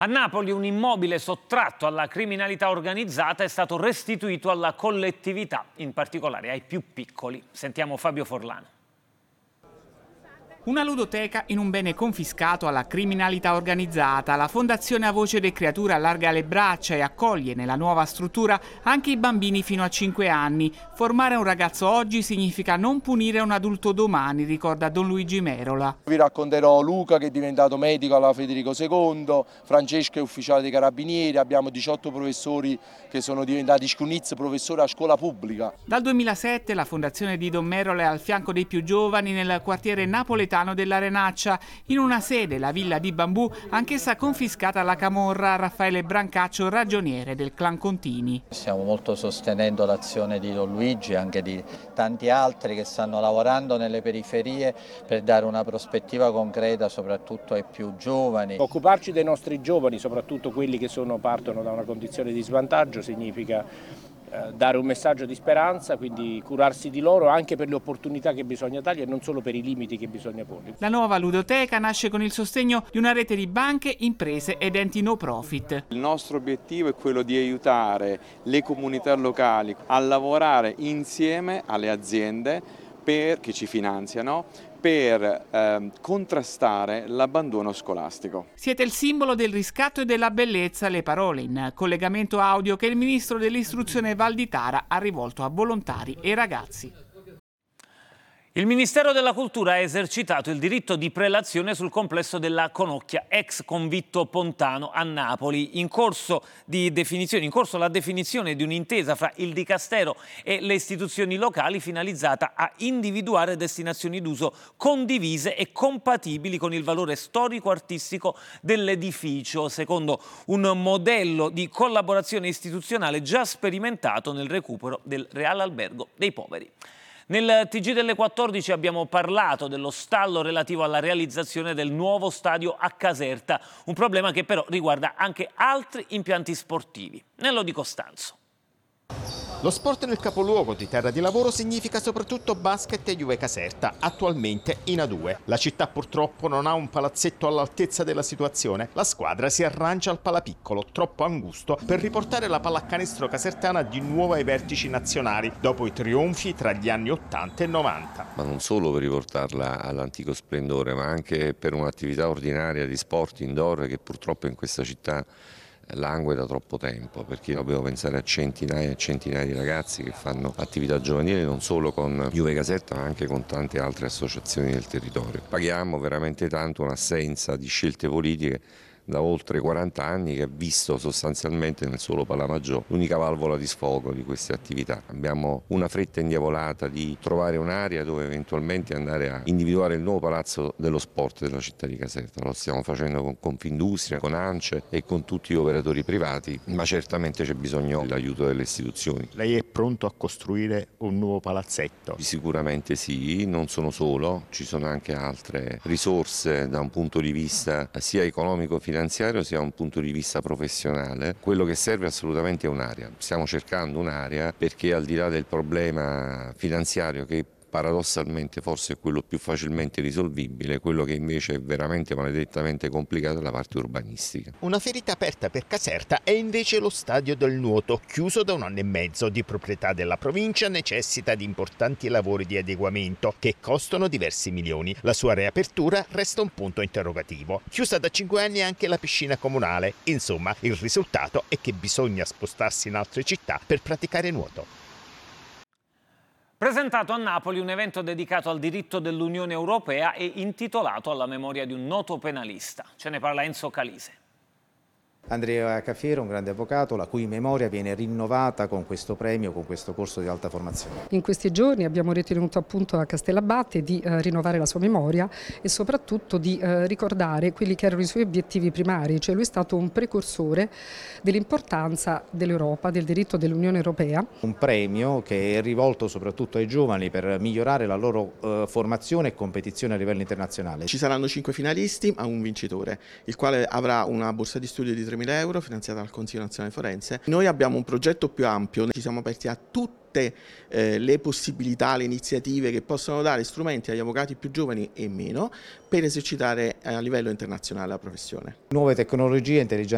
A Napoli un immobile sottratto alla criminalità organizzata è stato restituito alla collettività, in particolare ai più piccoli. Sentiamo Fabio Forlano. Una ludoteca in un bene confiscato alla criminalità organizzata. La Fondazione A Voce de Creature allarga le braccia e accoglie nella nuova struttura anche i bambini fino a 5 anni. Formare un ragazzo oggi significa non punire un adulto domani, ricorda Don Luigi Merola. Vi racconterò Luca, che è diventato medico alla Federico II, Francesco è ufficiale dei Carabinieri, abbiamo 18 professori che sono diventati Scunizzi professori a scuola pubblica. Dal 2007 la Fondazione di Don Merola è al fianco dei più giovani nel quartiere napoletano della Renaccia, in una sede, la Villa di Bambù, anch'essa confiscata alla camorra. Raffaele Brancaccio, ragioniere del clan Contini. Stiamo molto sostenendo l'azione di Don Luigi e anche di tanti altri che stanno lavorando nelle periferie per dare una prospettiva concreta soprattutto ai più giovani. Occuparci dei nostri giovani, soprattutto quelli che partono da una condizione di svantaggio, significa dare un messaggio di speranza, quindi curarsi di loro anche per le opportunità che bisogna dargli e non solo per i limiti che bisogna porre. La nuova ludoteca nasce con il sostegno di una rete di banche, imprese ed enti no profit. Il nostro obiettivo è quello di aiutare le comunità locali a lavorare insieme alle aziende che ci finanziano per contrastare l'abbandono scolastico. Siete il simbolo del riscatto e della bellezza, le parole in collegamento audio che il ministro dell'istruzione Valditara ha rivolto a volontari e ragazzi. Il Ministero della Cultura ha esercitato il diritto di prelazione sul complesso della Conocchia, ex convitto Pontano a Napoli. In corso la definizione di un'intesa fra il Dicastero e le istituzioni locali finalizzata a individuare destinazioni d'uso condivise e compatibili con il valore storico-artistico dell'edificio, secondo un modello di collaborazione istituzionale già sperimentato nel recupero del Real Albergo dei Poveri. Nel TG delle 14 abbiamo parlato dello stallo relativo alla realizzazione del nuovo stadio a Caserta, un problema che però riguarda anche altri impianti sportivi. Nello di Costanzo. Lo sport nel capoluogo di terra di lavoro significa soprattutto basket e Juve Caserta, attualmente in A2. La città purtroppo non ha un palazzetto all'altezza della situazione. La squadra si arrangia al palapiccolo, troppo angusto, per riportare la pallacanestro casertana di nuovo ai vertici nazionali, dopo i trionfi tra gli anni 80 e 90. Ma non solo per riportarla all'antico splendore, ma anche per un'attività ordinaria di sport indoor che purtroppo in questa città langue da troppo tempo, perché dobbiamo pensare a centinaia e centinaia di ragazzi che fanno attività giovanili non solo con Juve Caserta ma anche con tante altre associazioni del territorio. Paghiamo veramente tanto un'assenza di scelte politiche da oltre 40 anni che ha visto sostanzialmente nel solo Palamaggiò l'unica valvola di sfogo di queste attività. Abbiamo una fretta indiavolata di trovare un'area dove eventualmente andare a individuare il nuovo palazzo dello sport della città di Caserta. Lo stiamo facendo con Confindustria, con ANCE e con tutti gli operatori privati, ma certamente c'è bisogno dell'aiuto delle istituzioni. Lei è pronto a costruire un nuovo palazzetto? Sicuramente sì, non sono solo, ci sono anche altre risorse da un punto di vista sia economico-finanziario sia da un punto di vista professionale. Quello che serve assolutamente è un'area. Stiamo cercando un'area perché al di là del problema finanziario che paradossalmente forse è quello più facilmente risolvibile, quello che invece è veramente maledettamente complicato è la parte urbanistica. Una ferita aperta per Caserta è invece lo stadio del nuoto, chiuso da 1 anno e mezzo, di proprietà della provincia, necessita di importanti lavori di adeguamento che costano diversi milioni. La sua riapertura resta un punto interrogativo. Chiusa da 5 anni anche la piscina comunale. Insomma, il risultato è che bisogna spostarsi in altre città per praticare nuoto. Presentato a Napoli un evento dedicato al diritto dell'Unione Europea e intitolato alla memoria di un noto penalista. Ce ne parla Enzo Calise. Andrea Cafiero, un grande avvocato, la cui memoria viene rinnovata con questo premio, con questo corso di alta formazione. In questi giorni abbiamo ritenuto appunto a Castellabate di rinnovare la sua memoria e soprattutto di ricordare quelli che erano i suoi obiettivi primari, cioè lui è stato un precursore dell'importanza dell'Europa, del diritto dell'Unione Europea. Un premio che è rivolto soprattutto ai giovani per migliorare la loro formazione e competizione a livello internazionale. Ci saranno 5 finalisti a un vincitore, il quale avrà una borsa di studio di 3.000 euro finanziata dal Consiglio Nazionale Forense. Noi abbiamo un progetto più ampio, ci siamo aperti a tutte le possibilità, le iniziative che possono dare strumenti agli avvocati più giovani e meno per esercitare a livello internazionale la professione. Nuove tecnologie, intelligenza